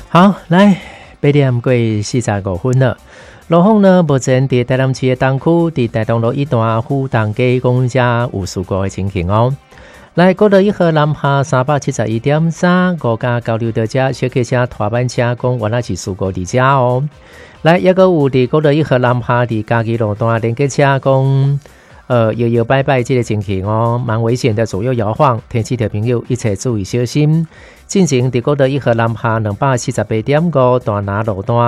好，来8点过45分了。路况呢，目前在台南市的东区，在台东路一段富东街公车有事故的情形哦。来，国道1号南下371.3，5架交流道车、小客车、拖板车，讲原来是事故伫遮哦。来，也个有伫国道1号南下伫嘉义路段连接车讲。摇摇摆摆这个情形哦，蛮危险的，左右摇晃。天气的朋友一切注意小心。进行伫国道1号南下278.5段拿路段